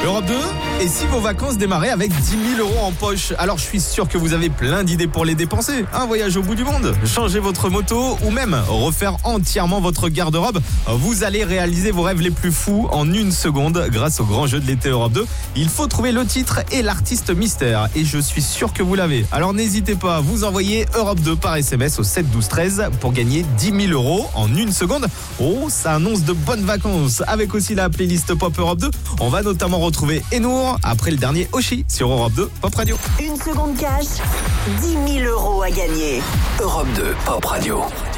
Europe 2, et si vos vacances démarraient avec 10 000 euros en poche? Alors je suis sûr que vous avez plein d'idées pour les dépenser. Un voyage au bout du monde, changer votre moto ou même refaire entièrement votre garde-robe. Vous allez réaliser vos rêves les plus fous en une seconde grâce au grand jeu de l'été Europe 2. Il faut trouver le titre et l'artiste mystère. Et je suis sûr que vous l'avez. Alors n'hésitez pas, vous envoyez Europe 2 par SMS au 7 12 13 pour gagner 10 000 euros en une seconde. Oh, ça annonce de bonnes vacances. Avec aussi la playlist Pop Europe 2. On va notamment retrouver Enour après le dernier Oshi sur Europe 2 Pop Radio. Une seconde cash, 10 000 euros à gagner. Europe 2 Pop Radio.